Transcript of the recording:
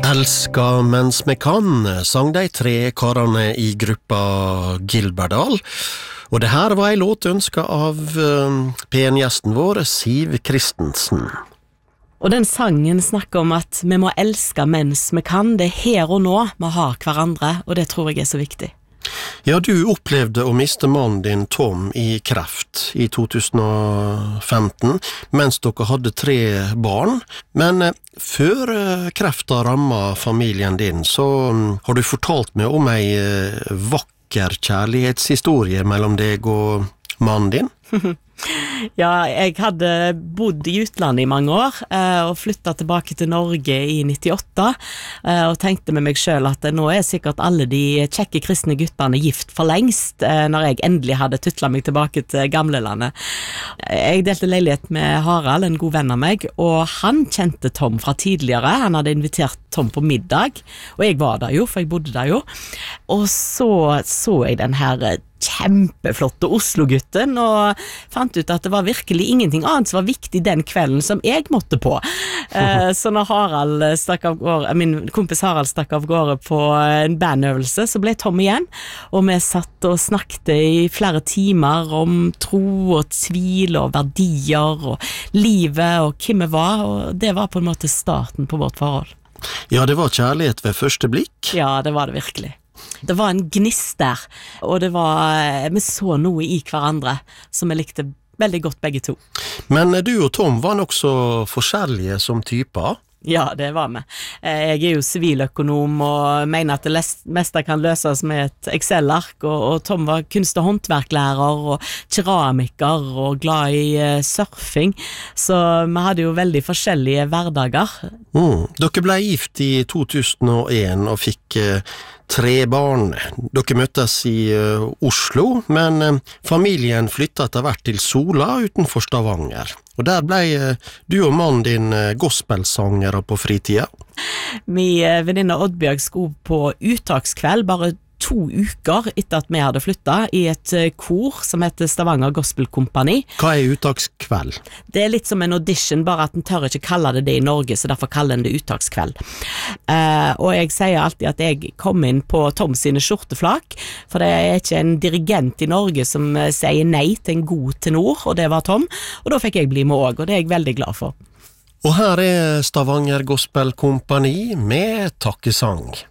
Elska mens vi kan, sang de tre karene i gruppa Gilberdal. Og det her var en låt ønsket av PN-gjesten vår, Siv Christensen. Og den sangen snakker om at vi må elske mens vi kan. Det er her og nå vi har hverandre, og det tror jeg er så viktig. Ja, du opplevde å miste mannen din Tom i kreft i 2015, mens dere hadde 3 barn. Men før kreften rammet familien din, så har du fortalt meg om en vakker kjærlighetshistorie mellom deg og mannen din. Ja, jeg hadde bodd i utlandet i mange år og flyttet tilbake til Norge i 98 og tenkte med meg selv at nå er sikkert alle de kjekke kristne guttene gift for lengst når jeg endelig hadde tutlet meg tilbake til gamlelandet. Jeg delte leilighet med Harald, en god venn av meg, og han kjente Tom fra tidligere. Han hadde invitert Tom på middag, og jeg var der jo, for jeg bodde der jo. Og så jeg den her kjempeflotte Oslo-gutten og fant ut at det var virkelig ingenting annet som var viktig den kvelden som jeg måtte på. Så når Harald stakk av gårde, min kompis Harald stakk av gårde på en bandøvelse, så ble Tom igjen, og vi satt og snakket i flere timer om tro og tvil og verdier og livet og hvem vi var, og det var på en måte starten på vårt forhold. Ja, det var kjærlighet ved første blikk. Ja, det var det virkelig. Det var en gnist der, og vi så noe i hverandre som jeg likte veldig godt begge to. Men du og Tom var nok så forskjellige som typer. Ja, det var vi. Jeg er jo siviløkonom og mener at det meste kan løses med et Excel-ark, og Tom var kunst- og håndverklærer og keramiker og glad i surfing, så vi hadde jo veldig forskjellige hverdager. Dere ble gift i 2001 og fikk 3 barn. Dere møttes i Oslo, men familien flyttet etter hvert til Sola utenfor Stavanger. Og der ble du og mannen din gospelsangere på fritida. Min venninne Oddbjørg skulle på uttakskveld bare 2 uker etter at vi hadde flyttet i et kor som heter Stavanger Gospel Company. Hva er uttakskveld? Det er litt som en audition, bare at en tør ikke kalle det i Norge, så derfor kaller en det uttakskveld. Og jeg sier alltid at jeg kom inn på Tom sine skjorteflak, for det er ikke en dirigent i Norge som sier nei til en god tenor, og det var Tom, og da fikk jeg bli med også, og det er jeg veldig glad for. Og her er Stavanger Gospel Company med takkesang.